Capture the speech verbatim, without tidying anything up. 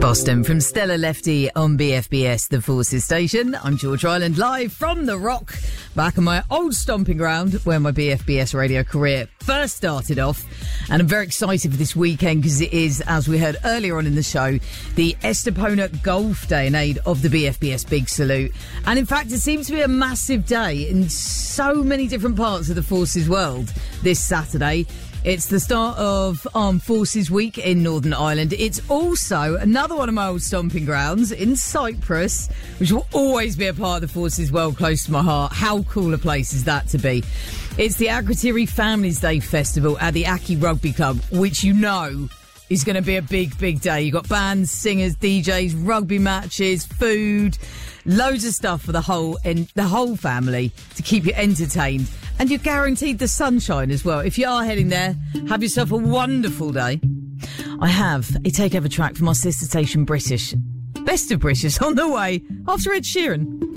Boston from Stella Lefty on B F B S, the Forces station. I'm George Ryland, live from the Rock, back on my old stomping ground where my B F B S radio career first started off. And I'm very excited for this weekend because it is, as we heard earlier on in the show, the Estepona Golf Day in aid of the B F B S Big Salute. And in fact, it seems to be a massive day in so many different parts of the Forces world this Saturday. It's the start of Armed Forces Week in Northern Ireland. It's also another one of my old stomping grounds in Cyprus, which will always be a part of the Forces world close to my heart. How cool a place is that to be? It's the Akrotiri Families Day Festival at the Aki Rugby Club, which you know is going to be a big, big day. You've got bands, singers, D Js, rugby matches, food, loads of stuff for the whole and the whole family to keep you entertained. And you're guaranteed the sunshine as well. If you are heading there, have yourself a wonderful day. I have a takeover track from our sister station British. Best of British on the way after Ed Sheeran.